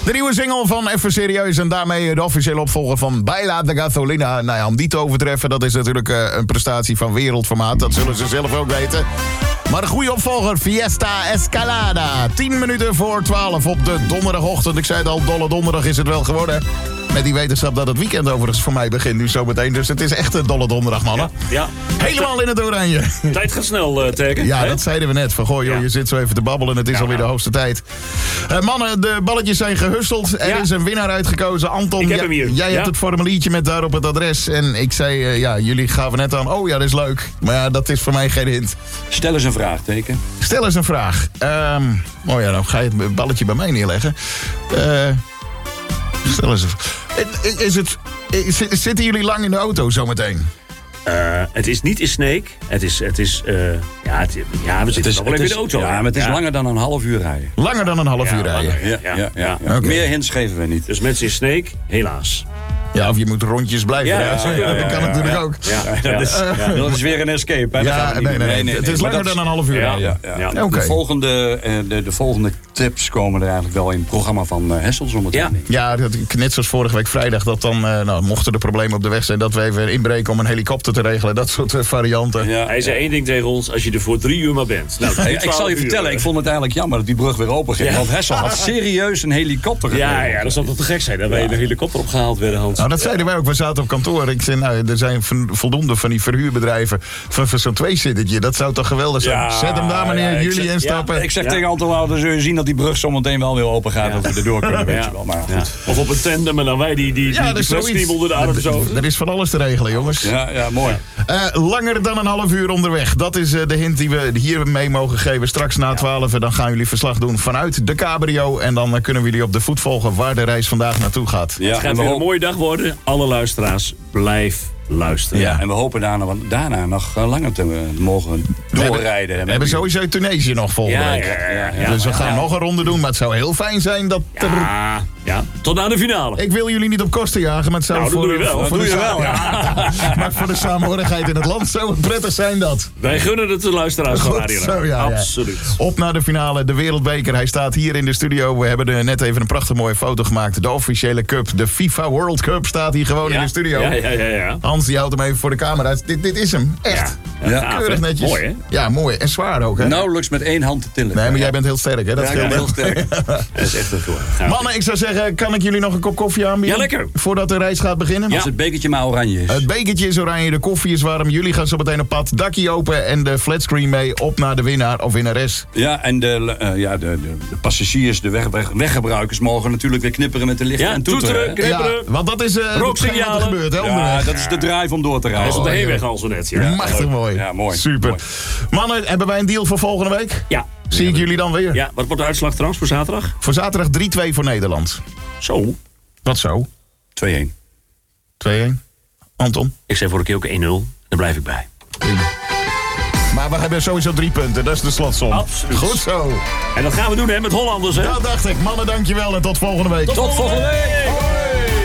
De nieuwe single van Even Serieus en daarmee de officiële opvolger van Baila de Gasolina. Nou ja, om die te overtreffen, dat is natuurlijk een prestatie van wereldformaat. Dat zullen ze zelf ook weten. Maar de goede opvolger, Fiesta Escalada. 10 minuten voor 12 op de donderdagochtend. Ik zei het al, dolle donderdag is het wel geworden. Met die wetenschap dat het weekend overigens voor mij begint nu zometeen. Dus het is echt een dolle donderdag, mannen. Ja. Helemaal in het oranje. Tijd gaat snel, Teken. Ja, dat zeiden we net. Van, goh, joh, je zit zo even te babbelen. Het is alweer de hoogste tijd. Mannen, de balletjes zijn gehusteld. Er is een winnaar uitgekozen. Anton, ik heb hem hier. Jij hebt het formuliertje met daarop het adres. En ik zei, jullie gaven net aan. Oh ja, dat is leuk. Maar ja, dat is voor mij geen hint. Stel eens een vraag, Teken. Stel eens een vraag. Dan ga je het balletje bij mij neerleggen. Stel eens een zitten jullie lang in de auto zometeen? Het is niet in Sneek. We zitten nog wel even in de auto. Ja, maar het is langer dan een half uur rijden. Langer dan een half uur rijden? Ja. Okay. Meer hints geven we niet. Dus mensen in Sneek, helaas. Ja, of je moet rondjes blijven. Dat kan natuurlijk ook. Dat is weer een escape. Hè? Nee. Het is langer dan een half uur. Okay. De volgende tips komen er eigenlijk wel in het programma van Hessel zometeen. Ja, net zoals vorige week vrijdag. Dat dan, mochten er problemen op de weg zijn, dat we even inbreken om een helikopter te regelen. Dat soort varianten. Ja. Hij zei één ding tegen ons: als je er voor 3 uur maar bent. Nou, ik zal je vertellen, ik vond het eigenlijk jammer dat die brug weer open ging. Want Hessel had serieus een helikopter gekregen. Ja, dat zou toch te gek zijn dat wij een helikopter opgehaald werden, Hans. Nou, dat zeiden wij ook. We zaten op kantoor. Ik zei, er zijn voldoende van die verhuurbedrijven van zo'n tweezittertje. Dat zou toch geweldig zijn? Ja, zet hem daar, meneer, jullie instappen. Ik zeg tegen Anton, dan zul je zien dat die brug zometeen wel weer open gaat. Dat we erdoor kunnen, weet je wel. Maar goed. Of op een tandem en dan wij die fleskriem onder de arm zo. Er is van alles te regelen, jongens. Ja, mooi. Langer dan een half uur onderweg. Dat is de hint die we hier mee mogen geven. Straks na 12 dan gaan jullie verslag doen vanuit de cabrio. En dan kunnen we jullie op de voet volgen waar de reis vandaag naartoe gaat. Ja, het gaat weer een mooie dag worden. Alle luisteraars, blijf luisteren. Ja, en we hopen daarna nog langer te mogen doorrijden. We hebben sowieso Tunesië nog volgende week. Ja, dus we gaan nog een ronde doen. Maar het zou heel fijn zijn dat tot aan de finale. Ik wil jullie niet op kosten jagen, maar het zou maar voor de samenhorigheid in het land zou het prettig zijn dat. Wij gunnen het de luisteraars van Radio. Absoluut. Op naar de finale, de Wereldbeker. Hij staat hier in de studio. We hebben er net even een prachtig mooie foto gemaakt. De officiële cup, de FIFA World Cup, staat hier gewoon in de studio. Ja. Hans, die houdt hem even voor de camera. Dit is hem, echt. Keurig netjes. Mooi, hè? Ja, mooi. En zwaar ook, hè? Nauwelijks met 1 hand te tillen. Nee, maar jij bent heel sterk, hè? Dat ik ben heel sterk. Dat is echt een voor. Mannen, ik zou zeggen, kan ik jullie nog een kop koffie aanbieden? Ja, lekker. Voordat de reis gaat beginnen? Als het bekertje maar oranje is. Het bekertje is oranje, de koffie is warm. Jullie gaan zo meteen op pad, dakkie open en de flatscreen mee op naar de winnaar of winnares. Ja, en de passagiers, de weggebruikers mogen natuurlijk weer knipperen met de lichten en toeteren. Ja, want dat is wat gebeurt, hè? Ja, dat is de drive om door te rijden. Dat is op de heenweg al zo net. Machtig mooi. Ja, mooi. Super. Mooi. Mannen, hebben wij een deal voor volgende week? Ja. Zie ik jullie dan weer? Ja, wat wordt de uitslag trouwens voor zaterdag? Voor zaterdag 3-2 voor Nederland. Zo. Wat zo? 2-1. 2-1. Anton? Ik zei vorige keer ook 1-0. Daar blijf ik bij. Maar we hebben sowieso 3 punten. Dat is de slotsom. Absoluut. Goed zo. En dat gaan we doen, hè, met Hollanders, hè? Dat dacht ik. Mannen, dankjewel en tot volgende week. Tot volgende week.